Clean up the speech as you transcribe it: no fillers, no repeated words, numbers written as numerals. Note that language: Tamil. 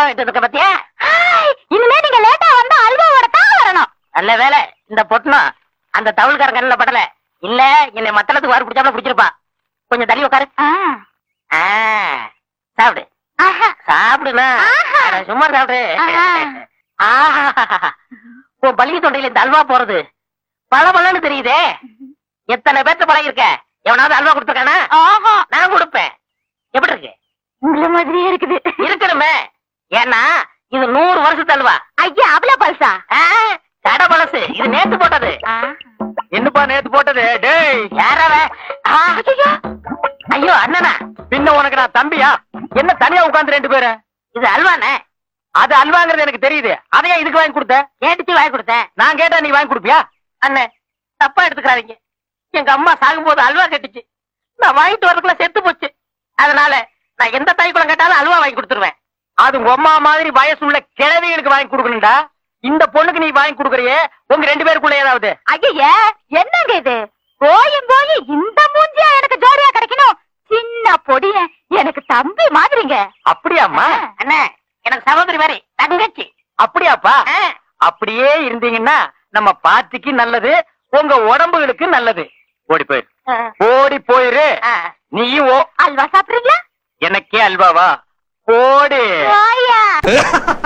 வாங்கிட்டு இருக்க பத்தியா? இனிமே நீங்க லேட்டா வந்தா அல்வாவோட தான் வரணும். நல்ல வேலை இந்த பொட்டணும் அந்த தவுள்காரன் கண்ணில் படல. இல்ல என்னை மத்தளத்துக்கு வாரி பிடிச்சாலும் பிடிச்சிருப்பா. கொஞ்சம் தள்ளி உட்காரு. சாப்பிடு சாப்பிடுனா சும்மா சாப்பிடு. உன் பள்ளி தொண்டையில இந்த அல்வா போறது பல பலன்னு தெரியுதே. எத்தனை பேர்த்த பழகி இருக்க, எவனாவது அல்வா கொடுத்துருக்கானா? நான் கொடுப்பேன். எப்படி இருக்கு? உங்களை மாதிரியே இருக்குது. இருக்கணுமே, ஏன்னா இது 100 வருஷத்து அல்வா. ஐயா அவ்வளோ பல்சா? கடை பழசு, இது நேத்து போட்டது. என்னப்பா நேத்து போட்டது? டேய் யாரவ? ஐயோ அண்ணனா, பின்ன உனக்கு நான் தம்பியா? என்ன தனியா உட்கார்ந்து 2 பேரு? இது அல்வானே. அது அல்வாங்கிறது எனக்கு தெரியுது. அதையா இதுக்கு வாங்கி கொடுத்த? கேட்டுச்சு வாங்கி கொடுத்தேன். நான் கேட்டா நீ வாங்கி கொடுப்பியா? அண்ணே தப்பா எடுத்துக்கிறாதீங்க. எங்க அம்மா சாகும்போது அல்வா கட்டுச்சு. நான் வாங்கிட்டு வரதுக்குள்ள செத்து போச்சு. அதனால நான் எந்த தாய்க்குளம் கேட்டாலும் அல்வா வாங்கி கொடுத்துருவேன். அது உங்க அம்மா மாதிரி வயசுள்ள கிழவிகளுக்கு வாங்கி கொடுக்கணும்டா. இந்த பொண்ணுக்கு நீ வாங்கி கொடுக்கறியே, உங்க 2 பேருக்குள்ள ஏதாவது? ஐயா என்னங்க இது? போயும் போய் இந்த மூஞ்சியா எனக்கு ஜோடியா கிடைக்கணும்? சின்ன பொடிய எனக்கு தம்பி மாதிரிங்க. அப்படியாம்மா? அண்ணே எனக்கு சகோதரி மாதிரி தங்கச்சி. அப்படியாப்பா? அப்படியே இருந்தீங்கன்னா நம்ம பார்ட்டிக்கு நல்லது, உங்க உடம்புகளுக்கு நல்லது. ஓடி போயிரு, ஓடி போயிரு. நீயும் அல்வா சாப்பிடுறீங்களா? எனக்கே அல்வாவா? ஓடு.